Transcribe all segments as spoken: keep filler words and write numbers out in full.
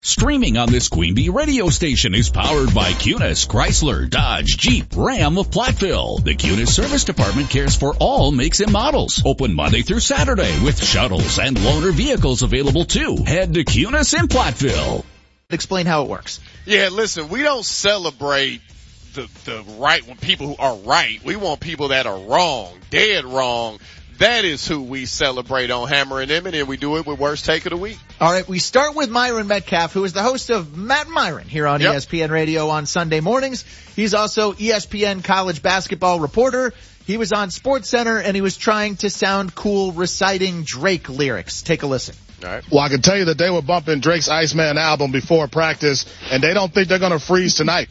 Streaming on this Queen Bee radio station is powered by Cunis, Chrysler, Dodge, Jeep, Ram of Platteville. The Cunis Service Department cares for all makes and models. Open Monday through Saturday with shuttles and loaner vehicles available too. Head to Cunis in Platteville. Explain how it works. Yeah, listen, we don't celebrate the, the right when people who are right. We want people that are wrong, dead wrong. That is who we celebrate on Hammer and Emmett, and we do it with Worst Take of the Week. All right, we start with Myron Metcalf, who is the host of Matt and Myron here on yep. E S P N Radio on Sunday mornings. He's also E S P N college basketball reporter. He was on SportsCenter, and he was trying to sound cool reciting Drake lyrics. Take a listen. All right. Well, I can tell you that they were bumping Drake's Iceman album before practice, and they don't think they're going to freeze tonight.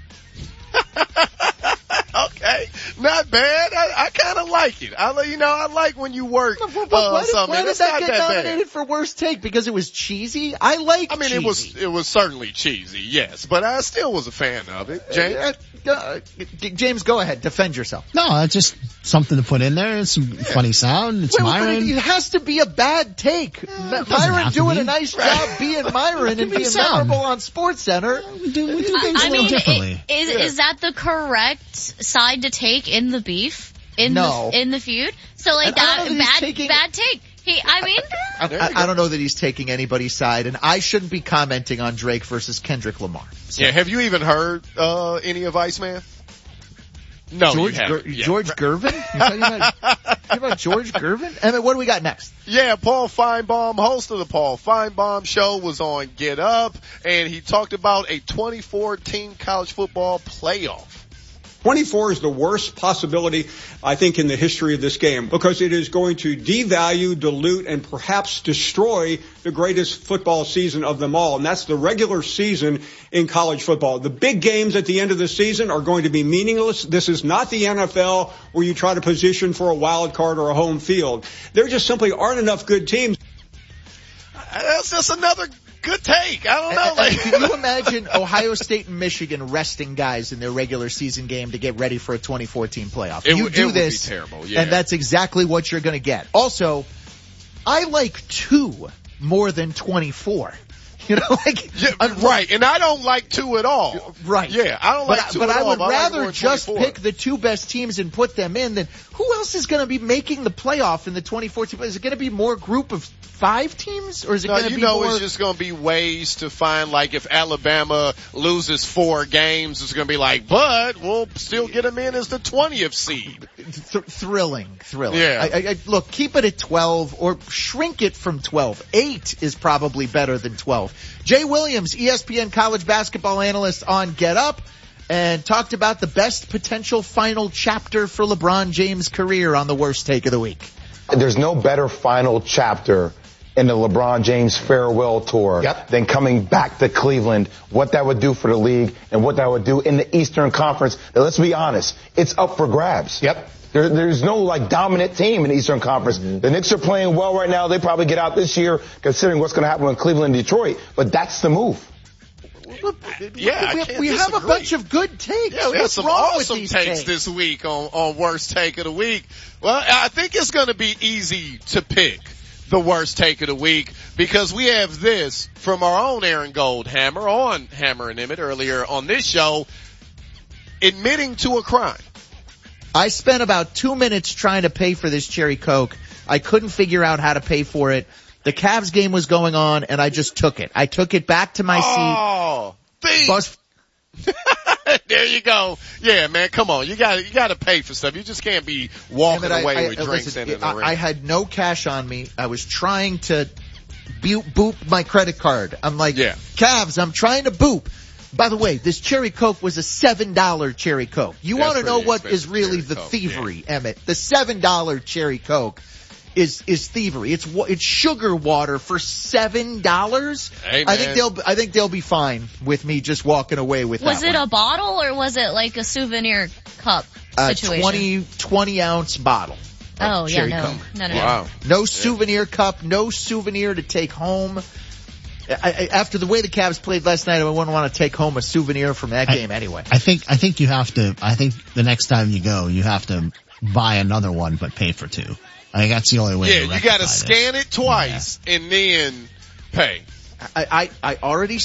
Okay, not bad. I, I kind of like it. I, you know, I like when you work but, but, but uh, why did, something. Why did it's that not get that nominated bad. for Worst Take? Because it was cheesy? I like I mean, cheesy. it was it was certainly cheesy, yes, but I still was a fan of it. James, uh, uh, James, go ahead, defend yourself. No, it's just something to put in there. It's a yeah. funny sound. It's Wait, Myron. But it, it has to be a bad take. Yeah, Myron doing be. a nice job being Myron and being sound. memorable on SportsCenter. We do, we do things I a little mean, differently. It, is, yeah. is that the correct side to take in the beef? In no. the in the feud? So like And I that, don't know that bad taking, bad take. He, I mean, I, I, I don't know that he's taking anybody's side, and I shouldn't be commenting on Drake versus Kendrick Lamar. So. yeah, have you even heard uh any of Iceman? No, George you haven't. Ger- yeah. George Gervin? You talking about, you about George Gervin? Emmett, what do we got next? Yeah, Paul Feinbaum, host of the Paul Feinbaum Show, was on Get Up, and he talked about a twenty fourteen college football playoff. twenty-four is the worst possibility, I think, in the history of this game because it is going to devalue, dilute, and perhaps destroy the greatest football season of them all, and that's the regular season in college football. The big games at the end of the season are going to be meaningless. This is not the N F L where you try to position for a wild card or a home field. There just simply aren't enough good teams. That's just another good take. I don't know. And, like, and can you imagine Ohio State and Michigan resting guys in their regular season game to get ready for a twenty fourteen playoff? It you would, do it this, would be terrible. Yeah. and that's exactly what you're going to get. Also, I like two more than twenty-four. You know, like yeah, right, and I don't like two at all. Right. Yeah, I don't but, like two but at I all. would but rather I like just twenty-four. pick the two best teams and put them in than who else is going to be making the playoff in the twenty fourteen? Is it going to be more group of five teams, or is it no, going to you be know more? It's just going to be ways to find, like, if Alabama loses four games, it's going to be like, but we'll still get them in as the twentieth seed. Th- thrilling, thrilling. Yeah. I, I, look, keep it at twelve or shrink it from twelve. Eight is probably better than twelve. Jay Williams, E S P N college basketball analyst on Get Up, and talked about the best potential final chapter for LeBron James' career on the Worst Take of the Week. There's no better final chapter in the LeBron James farewell tour yep. than coming back to Cleveland, what that would do for the league and what that would do in the Eastern Conference. Now, let's be honest, it's up for grabs. Yep. There, there's no, like, dominant team in the Eastern Conference. Mm-hmm. The Knicks are playing well right now. They probably get out this year considering what's going to happen with Cleveland and Detroit. But that's the move. Yeah, we, I can't we have disagree. a bunch of good takes. Yeah, we have What's some wrong awesome with takes, takes this week on, on Worst Take of the Week. Well, I think it's going to be easy to pick the Worst Take of the Week because we have this from our own Aaron Goldhammer on Hammer and Emmett earlier on this show, admitting to a crime. I spent about two minutes trying to pay for this Cherry Coke. I couldn't figure out how to pay for it. The Cavs game was going on, and I just took it. I took it back to my oh, seat. Bus- there you go. Yeah, man, come on. You got you got to pay for stuff. You just can't be walking I, away I, with I, drinks listen, in the I, ring. I had no cash on me. I was trying to boop, boop my credit card. I'm like, yeah. Cavs, I'm trying to boop. By the way, this Cherry Coke was a seven dollar Cherry Coke. You want to know what is really the Coke, thievery, yeah. Emmett? The seven dollar Cherry Coke is is thievery. It's it's sugar water for seven dollars. Hey, I think they'll I think they'll be fine with me just walking away with was that. Was it one. a bottle or was it like a souvenir cup situation? A twenty, twenty ounce bottle. Oh yeah, Cherry no. Coke. no, no, wow. no, no souvenir cup, no souvenir to take home. I, I, after the way the Cavs played last night, I wouldn't want to take home a souvenir from that I, game anyway. I think, I think you have to, I think the next time you go, you have to buy another one, but pay for two. I think that's the only way yeah, to you got to this. scan it twice yeah. and then pay. I, I, I already